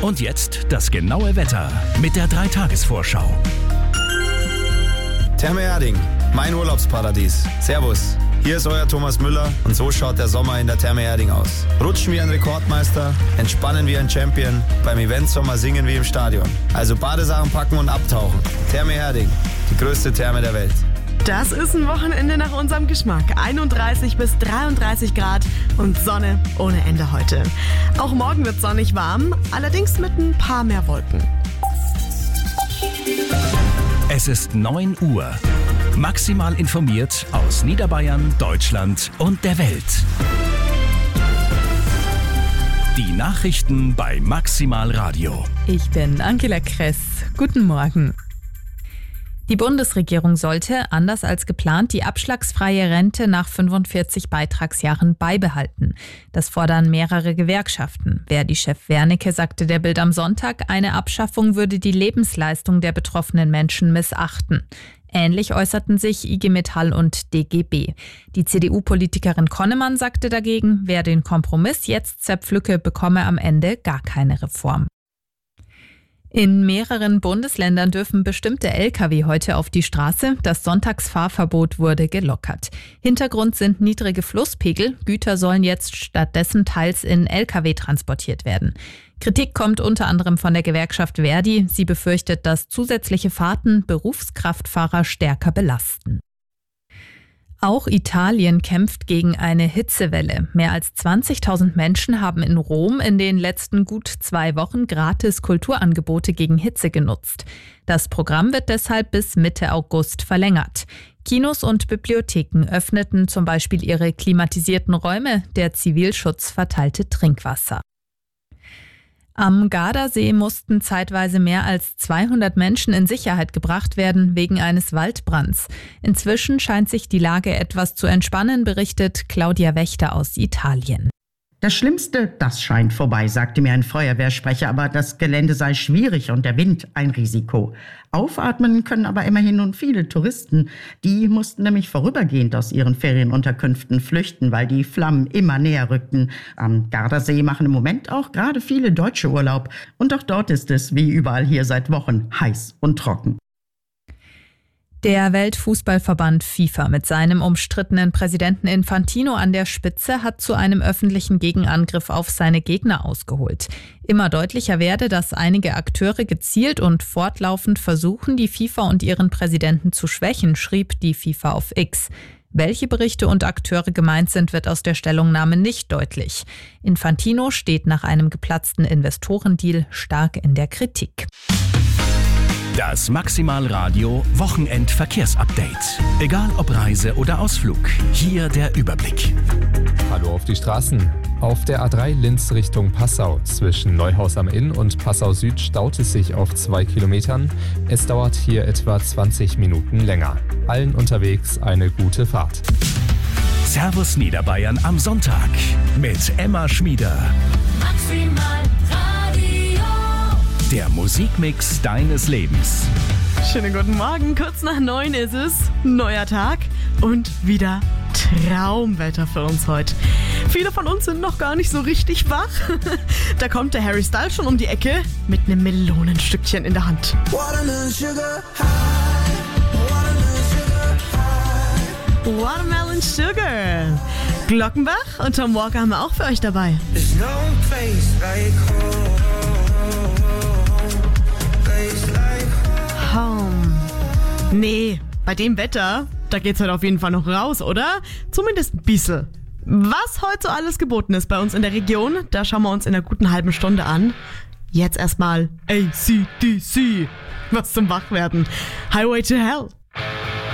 Und jetzt das genaue Wetter mit der 3-Tages-Vorschau. Therme Erding, mein Urlaubsparadies. Servus, hier ist euer Thomas Müller und so schaut der Sommer in der Therme Erding aus. Rutschen wie ein Rekordmeister, entspannen wie ein Champion, beim Eventsommer singen wie im Stadion. Also Badesachen packen und abtauchen. Therme Erding, die größte Therme der Welt. Das ist ein Wochenende nach unserem Geschmack. 31 bis 33 Grad und Sonne ohne Ende heute. Auch morgen wird sonnig warm, allerdings mit ein paar mehr Wolken. Es ist 9 Uhr. Maximal informiert aus Niederbayern, Deutschland und der Welt. Die Nachrichten bei Maximal Radio. Ich bin Angela Kress. Guten Morgen. Die Bundesregierung sollte, anders als geplant, die abschlagsfreie Rente nach 45 Beitragsjahren beibehalten. Das fordern mehrere Gewerkschaften. Verdi-Chef Wernicke sagte der Bild am Sonntag, eine Abschaffung würde die Lebensleistung der betroffenen Menschen missachten. Ähnlich äußerten sich IG Metall und DGB. Die CDU-Politikerin Konnemann sagte dagegen, wer den Kompromiss jetzt zerpflücke, bekomme am Ende gar keine Reform. In mehreren Bundesländern dürfen bestimmte Lkw heute auf die Straße. Das Sonntagsfahrverbot wurde gelockert. Hintergrund sind niedrige Flusspegel. Güter sollen jetzt stattdessen teils in Lkw transportiert werden. Kritik kommt unter anderem von der Gewerkschaft Verdi. Sie befürchtet, dass zusätzliche Fahrten Berufskraftfahrer stärker belasten. Auch Italien kämpft gegen eine Hitzewelle. Mehr als 20.000 Menschen haben in Rom in den letzten gut 2 Wochen gratis Kulturangebote gegen Hitze genutzt. Das Programm wird deshalb bis Mitte August verlängert. Kinos und Bibliotheken öffneten zum Beispiel ihre klimatisierten Räume. Der Zivilschutz verteilte Trinkwasser. Am Gardasee mussten zeitweise mehr als 200 Menschen in Sicherheit gebracht werden wegen eines Waldbrands. Inzwischen scheint sich die Lage etwas zu entspannen, berichtet Claudia Wächter aus Italien. Das Schlimmste, das scheint vorbei, sagte mir ein Feuerwehrsprecher, aber das Gelände sei schwierig und der Wind ein Risiko. Aufatmen können aber immerhin nun viele Touristen. Die mussten nämlich vorübergehend aus ihren Ferienunterkünften flüchten, weil die Flammen immer näher rückten. Am Gardasee machen im Moment auch gerade viele Deutsche Urlaub. Und auch dort ist es, wie überall hier seit Wochen, heiß und trocken. Der Weltfußballverband FIFA mit seinem umstrittenen Präsidenten Infantino an der Spitze hat zu einem öffentlichen Gegenangriff auf seine Gegner ausgeholt. Immer deutlicher werde, dass einige Akteure gezielt und fortlaufend versuchen, die FIFA und ihren Präsidenten zu schwächen, schrieb die FIFA auf X. Welche Berichte und Akteure gemeint sind, wird aus der Stellungnahme nicht deutlich. Infantino steht nach einem geplatzten Investorendeal stark in der Kritik. Das Maximal Radio Wochenend-Verkehrsupdate. Egal ob Reise oder Ausflug, hier der Überblick. Hallo auf die Straßen. Auf der A3 Linz Richtung Passau zwischen Neuhaus am Inn und Passau Süd staut es sich auf 2 Kilometern. Es dauert hier etwa 20 Minuten länger. Allen unterwegs eine gute Fahrt. Servus Niederbayern am Sonntag mit Emma Schmieder. Maximal Radio. Der Musikmix deines Lebens. Schönen guten Morgen, kurz nach 9 ist es. Neuer Tag und wieder Traumwetter für uns heute. Viele von uns sind noch gar nicht so richtig wach. Da kommt der Harry Styles schon um die Ecke mit einem Melonenstückchen in der Hand. Watermelon Sugar. Glockenbach und Tom Walker haben wir auch für euch dabei. Home. Nee, bei dem Wetter, da geht's heute auf jeden Fall noch raus, oder? Zumindest ein bisschen. Was heute so alles geboten ist bei uns in der Region, da schauen wir uns in einer guten halben Stunde an. Jetzt erstmal AC/DC. Was zum Wachwerden. Highway to Hell.